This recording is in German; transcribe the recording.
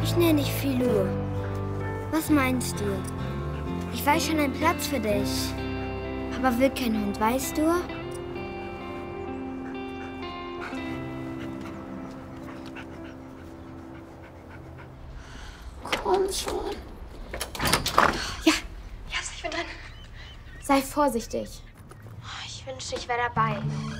Ich nenne dich Filou. Was meinst du? Ich weiß schon einen Platz für dich. Aber will kein Hund, weißt du? Komm schon. Ja, ich bin drin. Sei vorsichtig. Ich wünschte, ich wäre dabei.